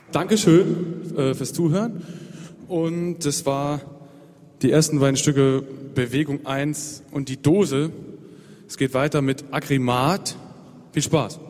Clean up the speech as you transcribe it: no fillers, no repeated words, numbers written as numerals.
Dankeschön fürs Zuhören. Und das war die ersten beiden Stücke Bewegung 1 und die Dose. Es geht weiter mit Agrimat. Viel Spaß.